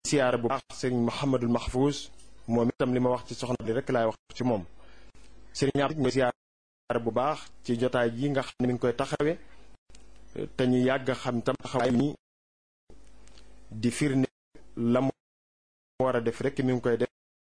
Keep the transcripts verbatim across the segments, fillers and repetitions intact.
siyaara bu baax sëriñ Mouhamadul Mahfouz moom itam li ma wax ci soxna li rek laay wax ci moom sëriñ Abdou ñu siyaara bu baax ci jotaay yi nga xam ne mi ngi koy taxawe te ñu yàgg xam tam taxawaay mi di firnde la mu war a def rek mi ngi koy def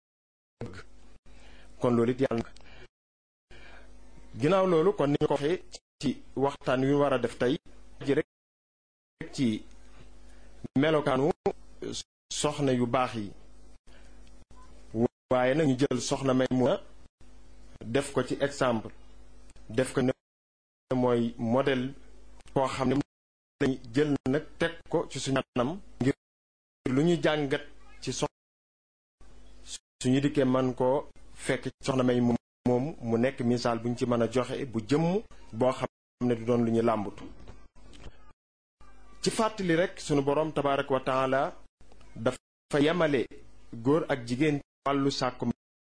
kon loolu it yàlla na ginnaaw loolu kon ni ñu ko waxee ci waxtaan wi war a def tey ji rek ci melokaanu soxna yu baax yi waaye nag ñu jël soxna Maymuna def ko ci exemple def ko ne mooy modèle koo xam ne lañu jël nag teg ko ci suñu anam ngir lu ñu jàngat ci soxna suñu dikkee man koo fekk soxna may moom mu nekk misaal bu ñu ci mën a joxe bu jëmm boo xam ne du doon lu ñu làmbatu ci fàttali rek sunu boroom tabaaraka wa taala dafa yemale góor ak jigéen wàllu sàkku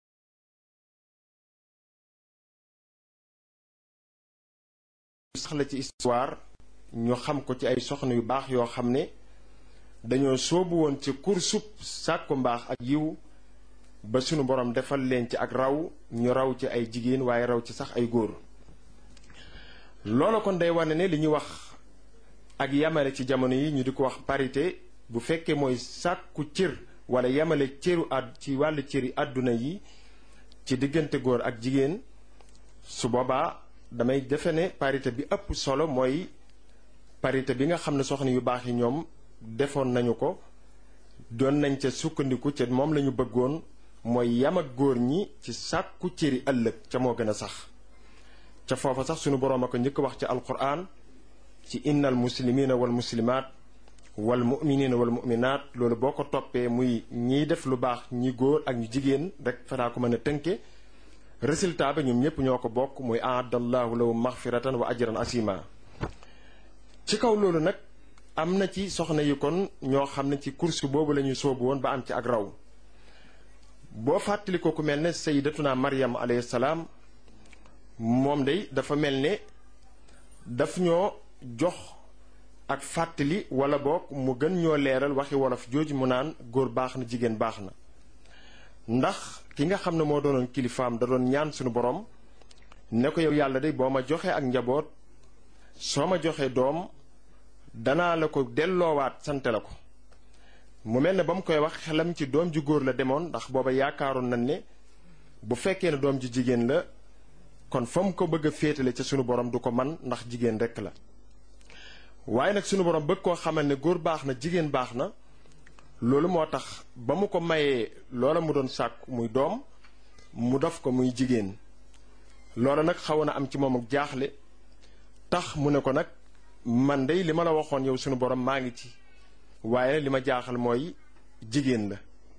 sax la ci histoire ñu xam ko ci ay soxna yu baax yoo xam ne dañoo soobu woon ci kursub sàkku mbaax ak yiw ba sunu borom defal leen ci ak raw ñu raw ci ay jigéen waaye raw ci sax ay góor loolu kon day wane ne li ñuy wax ak yamale ci jamono yi ñu di ko wax parité bu fekkee mooy sàkku cër wala yamale cëru àdd ci wàllu cëri àdduna yi ci diggante góor ak jigéen su boobaa damay defe ne parité bi ëpp solo mooy parité bi nga xam ne soxna yu baax yi ñoom defoon nañu ko doon nañ ca sukkandiku ca moom lañu bëggoon mooy yam ak góor ñi ci sàkku cëri ëllëg ca moo gën a sax ca foofa sax sunu boroom a ko njëkk wax ci alquran ci innal muslimina wal muslimaat wal muminina wal muminaat loolu boo ko toppee muy ñiy def lu baax ñi góor ak ñu jigéen rek fanaa ko mën a tënke résultat ba ñoom ñëpp ñoo ko bokk muy aadallahu lahum maxfiratan wa ajran asima ci kaw loolu nag am na ci soxna yi kon ñoo xam ne ci course boobu la ñuy soobu woon ba am ci ak raw boo fàttali ko ku mel ne sayyidatuna Maryam alayhi salaam moom day dafa mel ne daf ñoo jox ak fàttali wala boog mu gën ñoo leeral waxi wolof jooju mu naan góor baax na jigéen baax na ndax ki nga xam ne moo doonoon kilifaam da doon ñaan suñu borom ne ko yow yàlla day boo ma joxee ak njaboot soo ma joxee doom danaa la ko delloowaat sante la ko mu mel ne ba mu koy wax xelam ci doom ju góor la demoon ndax booba yaakaaroon nañ ne bu fekkee ne doom ju jigéen la kon fa mu ko bëgg a féetale ca sunu borom du ko man ndax jigéen rekk la waaye nag sunu borom bëgg koo xamal ne góor baax na jigéen baax na loolu moo tax ba mu ko mayee loola mu doon sàkk muy doom mu def ko muy jigéen loola nag xaw na am ci moom ak jaaxle tax mu ne ko nag man dey li ma la waxoon yow sunu borom maa ngi ci waaye li ma jaaxal mooy jigéen la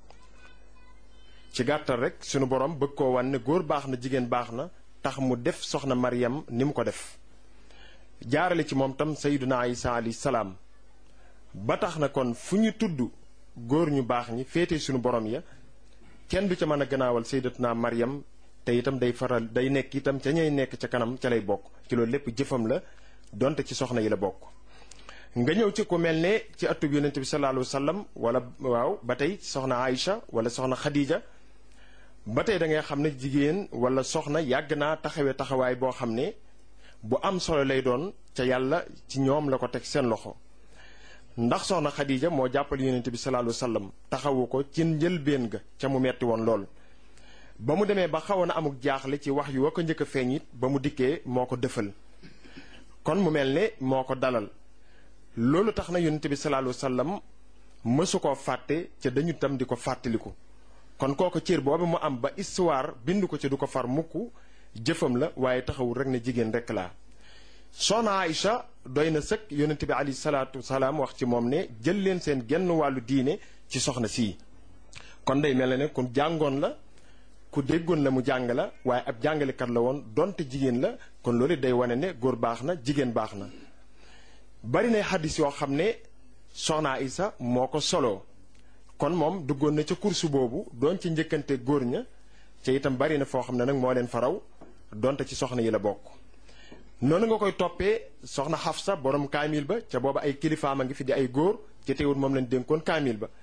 ci gàttal rek sunu borom bëgg koo wan ne góor baax na jigéen baax na tax mu def soxna Maryam ni mu ko def jaarale ci moom tam sayyiduna Isa alayhi salaam ba tax na kon fu ñu tudd góor ñu baax ñi féete sunu borom ya kenn du ca mën a gannaawal sayyidatuna Maryam te itam day faral day nekk itam ca ñay nekk ca kanam ca lay bokk ci loolu lépp jëfam la donte ci soxna yi la bokk nga ñëw ci ku mel ne ci atub yonent bi sallallahu alayhi wa sallam wala waaw ba tey soxna Aïcha wala soxna Khadija ba tey da ngay xam ne jigéen wala soxna yàgg naa taxawee taxawaay boo xam ne bu am solo lay doon ca yàlla ci ñoom la ko teg seen loxo ndax soxna Khadija moo jàppal yonent bi sallallahu alayhi wa sallam taxawu ko ci njëlbéen ga ca mu metti woon lool ba mu demee ba xawoon a amuk jaaxle ci wax yu wa ko njëkk a feeñ it ba mu dikkee moo ko dëfal kon mu mel ne moo ko dalal loolu tax na yonent bi sallallahu alayhi wa sallam mësu koo fàtte ca dañu tam di ko fàttaliku kon kooku cër boobu mu am ba histoire bind ko ci du ko far mukk jëfam la waaye taxawul rek ne jigéen rek laa soxna Aïcha doy na sëkk yonent bi alayhi salaatu wasalaam wax ci moom ne jël leen seen genn wàllu diine ci soxna sii kon day mel ne ku jàngoon la ku déggoon la mu jàng la waaye ab jàngalekat la woon donte jigéen la kon loolu day wane ne góor baax na jigéen baax na bari na xaddis yoo xam ne soxna Aïcha moo ko soloo kon moom duggoon na ca kursu boobu doon ci njëkkante góor ña ca itam bari na foo xam ne nag moo leen faraw donte ci soxna yi la bokk noonu nga koy toppee soxna Xafsa borom kaamil ba ca booba ay kilifaam a ngi fi di ay góor ca teewul moom lañ dénkoon kaamil ba